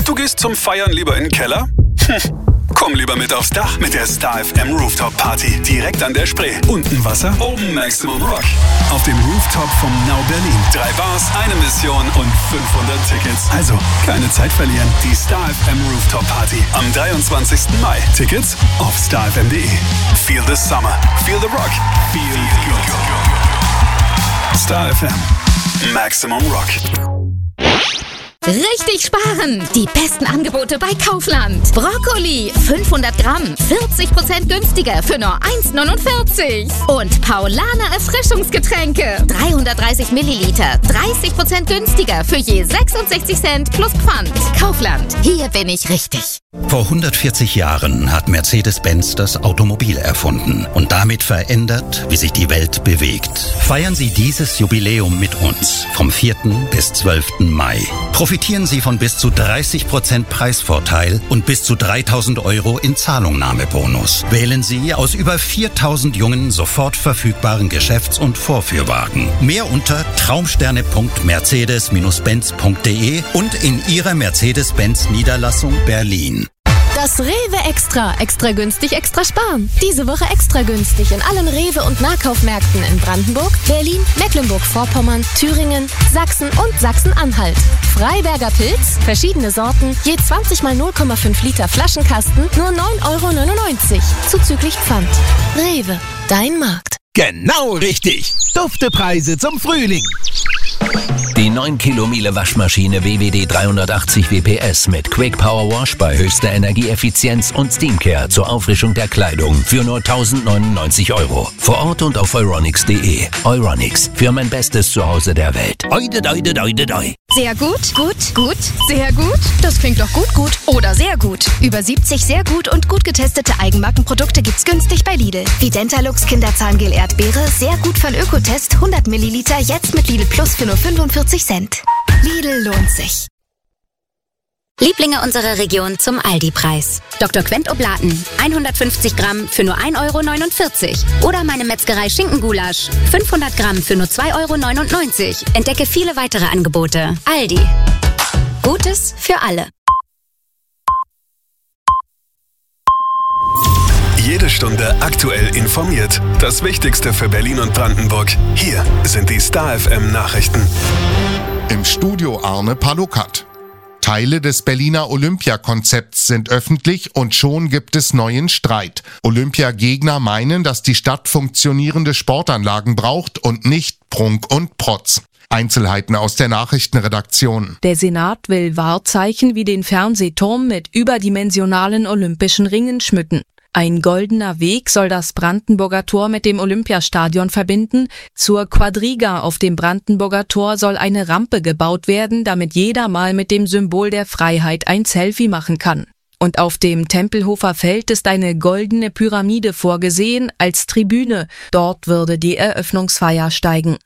Du gehst zum Feiern lieber in den Keller? Komm lieber mit aufs Dach mit der Star FM Rooftop Party. Direkt an der Spree. Unten Wasser, oben Maximum Rock. Auf dem Rooftop vom Now Berlin. 3 Bars, eine Mission und 500 Tickets. Also, keine Zeit verlieren. Die Star FM Rooftop Party am 23. Mai. Tickets auf starfm.de. Feel the summer. Feel the rock. Feel good. Star FM. Maximum Rock. Richtig sparen! Die besten Angebote bei Kaufland. Brokkoli 500 Gramm, 40% günstiger für nur 1,49. Und Paulaner Erfrischungsgetränke 330 Milliliter, 30% günstiger für je 66 Cent plus Pfand. Kaufland, hier bin ich richtig. Vor 140 Jahren hat Mercedes-Benz das Automobil erfunden und damit verändert, wie sich die Welt bewegt. Feiern Sie dieses Jubiläum mit uns vom 4. bis 12. Mai. Profitieren Sie von bis zu 30% Preisvorteil und bis zu 3.000 € in Zahlungnahmebonus. Wählen Sie aus über 4.000 jungen, sofort verfügbaren Geschäfts- und Vorführwagen. Mehr unter traumsterne.mercedes-benz.de und in Ihrer Mercedes-Benz-Niederlassung Berlin. Das Rewe Extra. Extra günstig, extra sparen. Diese Woche extra günstig in allen Rewe- und Nahkaufmärkten in Brandenburg, Berlin, Mecklenburg-Vorpommern, Thüringen, Sachsen und Sachsen-Anhalt. Freiberger Pilz, verschiedene Sorten, je 20 mal 0,5 Liter Flaschenkasten, nur 9,99 € zuzüglich Pfand. Rewe, dein Markt. Genau richtig. Duftepreise zum Frühling. Die 9 Kilo Miele Waschmaschine WWD 380 WPS mit Quick Power Wash bei höchster Energieeffizienz und Steamcare zur Auffrischung der Kleidung für nur 1.099 €. Vor Ort und auf euronics.de. Euronics, für mein bestes Zuhause der Welt. Oide, oide, oide, oide. Sehr gut, gut, gut, sehr gut. Das klingt doch gut, gut oder sehr gut. Über 70 sehr gut und gut getestete Eigenmarkenprodukte gibt's günstig bei Lidl. Wie Dentalux Kinderzahngel Erdbeere, sehr gut von Ökotest, 100 Milliliter, jetzt mit Lidl Plus für nur 45 Cent. Lidl lohnt sich. Lieblinge unserer Region zum Aldi-Preis. Dr. Quent Oblaten, 150 Gramm für nur 1,49 €. Oder meine Metzgerei Schinkengulasch, 500 Gramm für nur 2,99 €. Entdecke viele weitere Angebote. Aldi. Gutes für alle. Jede Stunde aktuell informiert. Das Wichtigste für Berlin und Brandenburg. Hier sind die Star FM Nachrichten. Im Studio Arne Palukat. Teile des Berliner Olympiakonzepts sind öffentlich und schon gibt es neuen Streit. Olympiagegner meinen, dass die Stadt funktionierende Sportanlagen braucht und nicht Prunk und Protz. Einzelheiten aus der Nachrichtenredaktion. Der Senat will Wahrzeichen wie den Fernsehturm mit überdimensionalen olympischen Ringen schmücken. Ein goldener Weg soll das Brandenburger Tor mit dem Olympiastadion verbinden. Zur Quadriga auf dem Brandenburger Tor soll eine Rampe gebaut werden, damit jeder mal mit dem Symbol der Freiheit ein Selfie machen kann. Und auf dem Tempelhofer Feld ist eine goldene Pyramide vorgesehen als Tribüne. Dort würde die Eröffnungsfeier steigen.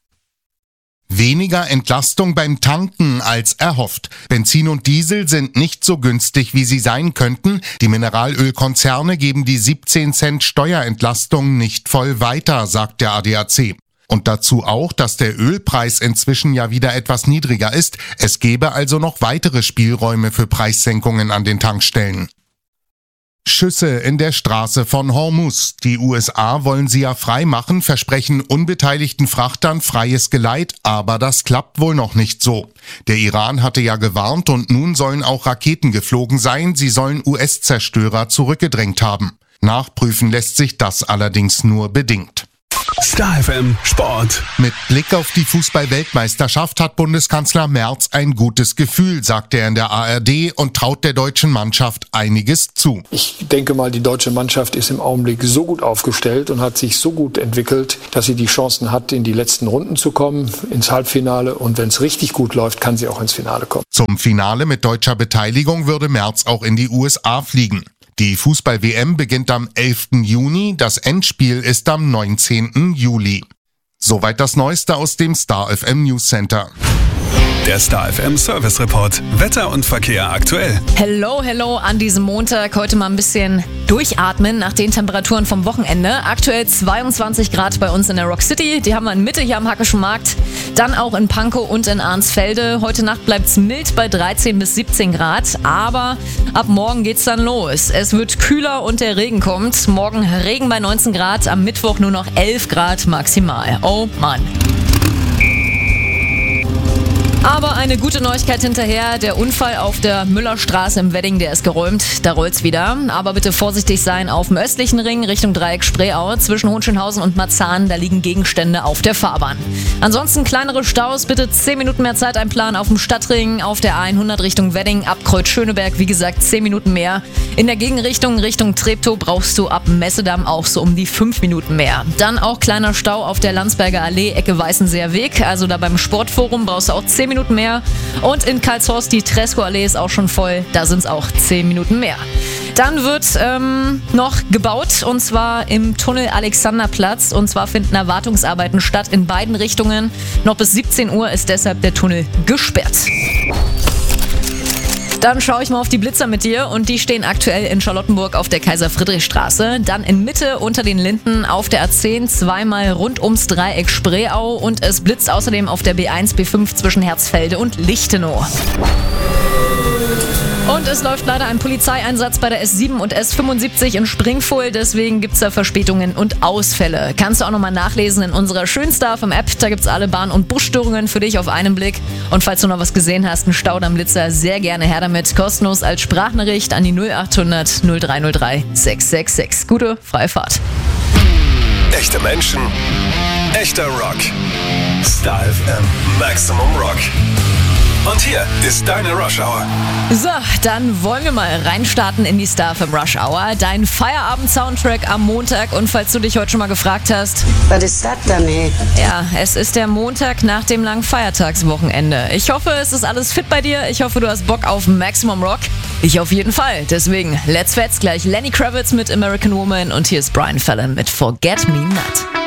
Weniger Entlastung beim Tanken als erhofft. Benzin und Diesel sind nicht so günstig, wie sie sein könnten. Die Mineralölkonzerne geben die 17 Cent Steuerentlastung nicht voll weiter, sagt der ADAC. Und dazu auch, dass der Ölpreis inzwischen ja wieder etwas niedriger ist. Es gäbe also noch weitere Spielräume für Preissenkungen an den Tankstellen. Schüsse in der Straße von Hormuz. Die USA wollen sie ja frei machen, versprechen unbeteiligten Frachtern freies Geleit, aber das klappt wohl noch nicht so. Der Iran hatte ja gewarnt und nun sollen auch Raketen geflogen sein, sie sollen US-Zerstörer zurückgedrängt haben. Nachprüfen lässt sich das allerdings nur bedingt. Star FM Sport. Mit Blick auf die Fußball-Weltmeisterschaft hat Bundeskanzler Merz ein gutes Gefühl, sagt er in der ARD und traut der deutschen Mannschaft einiges zu. Ich denke mal, die deutsche Mannschaft ist im Augenblick so gut aufgestellt und hat sich so gut entwickelt, dass sie die Chancen hat, in die letzten Runden zu kommen, ins Halbfinale. Und wenn es richtig gut läuft, kann sie auch ins Finale kommen. Zum Finale mit deutscher Beteiligung würde Merz auch in die USA fliegen. Die Fußball-WM beginnt am 11. Juni, das Endspiel ist am 19. Juli. Soweit das Neueste aus dem Star FM News Center. Der Star FM Service Report. Wetter und Verkehr aktuell. Hello an diesem Montag. Heute mal ein bisschen durchatmen nach den Temperaturen vom Wochenende. Aktuell 22 Grad bei uns in der Rock City. Die haben wir in Mitte hier am Hackischen Markt. Dann auch in Pankow und in Arnsfelde. Heute Nacht bleibt es mild bei 13 bis 17 Grad. Aber ab morgen geht's dann los. Es wird kühler und der Regen kommt. Morgen Regen bei 19 Grad. Am Mittwoch nur noch 11 Grad maximal. Oh Mann. Aber eine gute Neuigkeit hinterher. Der Unfall auf der Müllerstraße im Wedding, der ist geräumt. Da rollt's wieder. Aber bitte vorsichtig sein auf dem östlichen Ring Richtung Dreieck Spreeau. Zwischen Hohenschönhausen und Marzahn, da liegen Gegenstände auf der Fahrbahn. Ansonsten kleinere Staus. Bitte 10 Minuten mehr Zeit einplanen auf dem Stadtring. Auf der A100 Richtung Wedding, ab Kreuz-Schöneberg. Wie gesagt, 10 Minuten mehr. In der Gegenrichtung Richtung Treptow brauchst du ab Messedamm auch so um die 5 Minuten mehr. Dann auch kleiner Stau auf der Landsberger Allee, Ecke Weißenseer Weg. Also da beim Sportforum brauchst du auch 10 Minuten mehr. Und in Karlshorst, die Tresco-Allee ist auch schon voll. Da sind es auch 10 Minuten mehr. Dann wird noch gebaut, und zwar im Tunnel Alexanderplatz. Und zwar finden Erwartungsarbeiten statt in beiden Richtungen. Noch bis 17 Uhr ist deshalb der Tunnel gesperrt. Dann schaue ich mal auf die Blitzer mit dir und die stehen aktuell in Charlottenburg auf der Kaiser-Friedrich-Straße. Dann in Mitte unter den Linden auf der A10 zweimal rund ums Dreieck Spreeau und es blitzt außerdem auf der B1, B5 zwischen Herzfelde und Lichtenau. Und es läuft leider ein Polizeieinsatz bei der S7 und S75 in Springfuhl, deswegen gibt es da Verspätungen und Ausfälle. Kannst du auch nochmal nachlesen in unserer Schönstar vom App, da gibt es alle Bahn- und Busstörungen für dich auf einen Blick. Und falls du noch was gesehen hast, einen Staudammblitzer, sehr gerne her damit, kostenlos als Sprachnachricht an die 0800 0303 666. Gute freie Fahrt. Echte Menschen, echter Rock. Star FM Maximum Rock. Und hier ist deine Rush Hour. So, dann wollen wir mal reinstarten in die Star FM Rush Hour. Dein Feierabend-Soundtrack am Montag. Und falls du dich heute schon mal gefragt hast... Was ist das denn, ey? Ja, es ist der Montag nach dem langen Feiertagswochenende. Ich hoffe, es ist alles fit bei dir. Ich hoffe, du hast Bock auf Maximum Rock. Ich auf jeden Fall. Deswegen, let's fetz gleich Lenny Kravitz mit American Woman. Und hier ist Brian Fallon mit Forget Me Not.